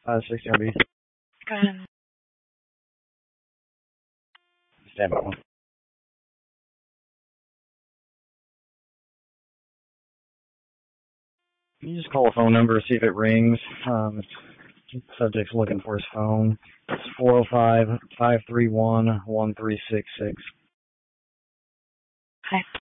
60 RB. Go ahead. Stand by one. Can you just call a phone number, see if it rings? Subject's looking for his phone. It's 405-531-1366. Hi.